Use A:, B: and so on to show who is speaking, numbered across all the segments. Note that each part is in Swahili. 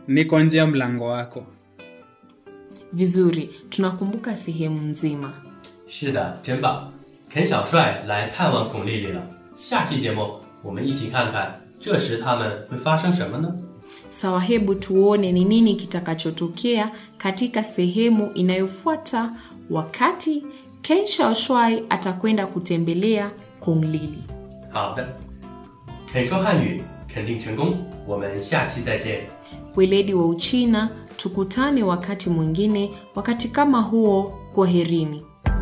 A: niko nje ya mlango wako.
B: Vizuri, tunakumbuka sehemu nzima.
C: 是的，真棒。肯小帅来探望孔丽丽了。下期节目我们一起看看这时他们会发生什么呢？
B: Sawa, hebu tuone ni nini kitakachotokea katika sehemu inayofuata wakati Ken Xiaoshuai atakwenda kutembelea Kong Lili.
C: 好的，肯说汉语肯定成功，我们下期再见。
B: Weledi wa Uchina, tukutane wakati mwingine, wakati kama huo, kwaherini.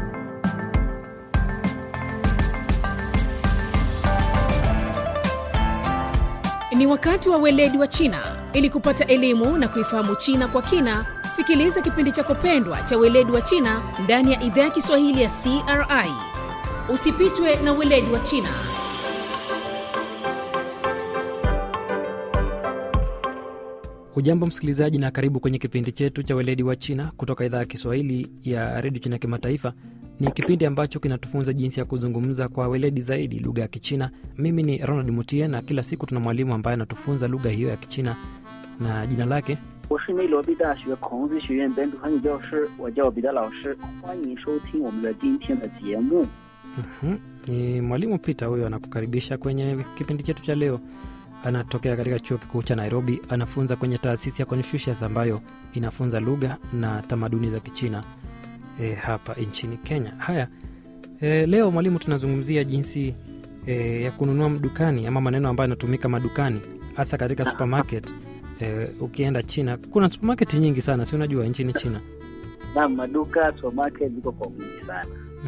D: Ni wakati wa weledi wa China. Ili kupata elimu na kuifahamu China kwa kina, sikiliza kipindi chako pendwa cha weledi wa China ndani ya idhaa ya Kiswahili ya CRI. Usipitwe na weledi wa China.
E: Hujambo msikilizaji na karibu kwenye kipindi chetu cha weledi wa China kutoka idhaa ya Kiswahili ya Radio China Kimataifa. Ni kipindi ambacho kinatufunza jinsi ya kuzungumza kwa weledi zaidi lugha ya Kichina. Mimi ni Ronald Mutie na kila siku tuna mwalimu ambaye anatufunza lugha hiyo ya Kichina na jina lake
F: 我是内罗毕大学孔子学院本土汉语教师，我叫彼得老师，欢迎收听我们的今天的节目。
E: Ni mwalimu Peter huyo anakukaribisha kwenye kipindi chetu cha leo. Anatokea katika chuo kikuu cha Nairobi, anafunza kwenye taasisi ya Confucius ambayo inafunza lugha na tamaduni za Kichina hapa nchini Kenya. Haya, leo mwalimu tunazungumzia jinsi ya kununua madukani ama maneno ambayo yanatumika madukani hasa katika supermarket. Ukienda China kuna supermarket nyingi sana, si unajua nchini China.
F: Na maduka supermarket ziko kwa wingi sana.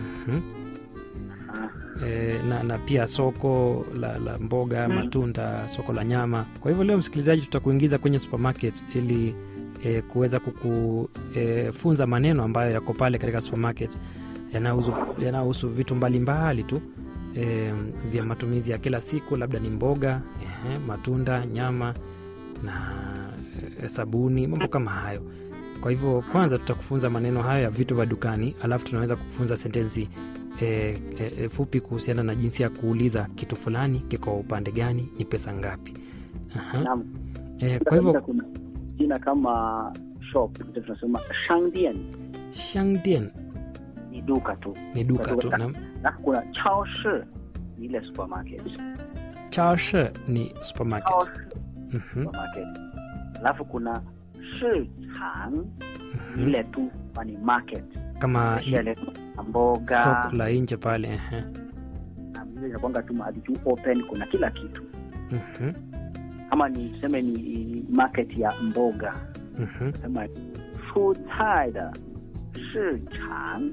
E: Na pia soko la mboga, matunda, soko la nyama. Kwa hivyo leo msikilizaji tutakuingiza kwenye supermarket ili kuweza kukufunza maneno ambayo yako pale katika supermarket yanahusu vitu mbalimbali tu vya matumizi ya kila siku, labda ni mboga, matunda, nyama na sabuni, mambo kama hayo. Kwa hivyo kwanza tutakufunza maneno hayo ya vitu vya dukani, alafu tunaweza kukufunza sentensi fupi kuhusiana na jinsi ya kuuliza kitu fulani kiko upande gani, ni pesa ngapi.
F: Naam.
E: Kwa hivyo
F: kuna jina kama shop, tunasema shangdian.
E: Shangdian
F: Ni duka tu.
E: ni duka tu.
F: Na kuna chaoshi, ni ile supermarket.
E: Chaoshi ni supermarket.
F: Supermarket. Alafu kuna shichang, ile tu ni market.
E: Kama
F: Ile mboga,
E: soko la nje pale.
F: na ile inakuanga tu mahali tu open, kuna kila kitu. Kama ni tuseme ni market ya mboga. Sema shucai da shichang.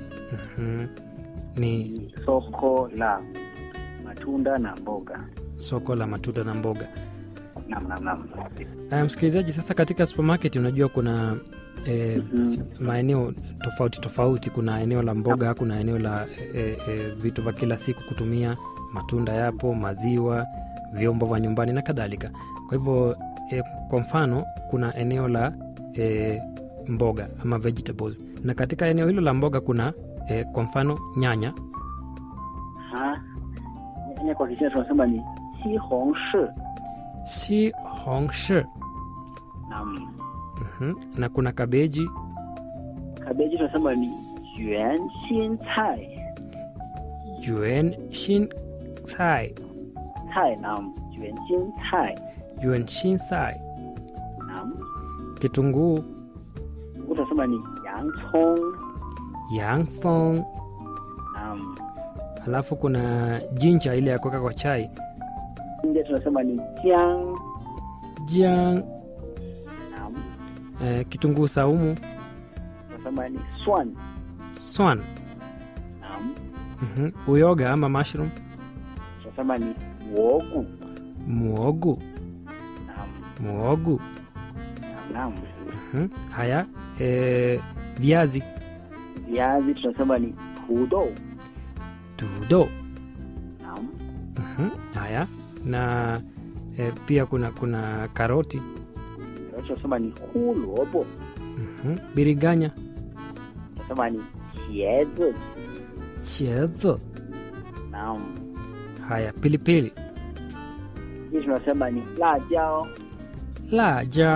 E: Ni
F: Soko la matunda na mboga.
E: soko la matunda na mboga.
F: Naam.
E: Msikilizaji, sasa katika supermarket unajua kuna maeneo tofauti tofauti. Kuna eneo la mboga, kuna eneo la vitu vya kila siku kutumia, matunda yapo, maziwa, vyombo vya nyumbani na kadhalika. Kwa hivyo kwa mfano kuna eneo la mboga ama vegetables, na katika eneo hilo la mboga kuna kwa mfano nyanya.
F: Nyanya kwa Kichina tunasema ni
E: Xihongshi.
F: Naam.
E: Na kuna kabeji.
F: Kabeji tunasema ni yuanxincai.
E: Yuanxincai.
F: Cai, naam.
E: Yuanxincai.
F: Naam.
E: Kitunguu.
F: Tunasema ni yangcong.
E: Yangsong.
F: Naam.
E: Halafu kuna jinja ile ya kuweka kwa chai.
F: Nje tunasema ni jiang.
E: Jiang.
F: Naam.
E: Kitunguu saumu.
F: Tunasema ni swan.
E: Swan.
F: Naam.
E: Uyoga ama mushroom.
F: Tunasema ni wogu.
E: Muogu.
F: Naam.
E: Muogu.
F: Naam.
E: Haya, viazi.
F: Viazi tunasema ni tudou.
E: Tudo.
F: Naam.
E: Haya, na pia kuna karoti.
F: Tunasema ni huluobo.
E: Biriganya.
F: Tunasema ni qiezi.
E: Qiezi.
F: Naam.
E: Haya, pilipili.
F: Hii tunasema ni la jiao.
E: La jiao.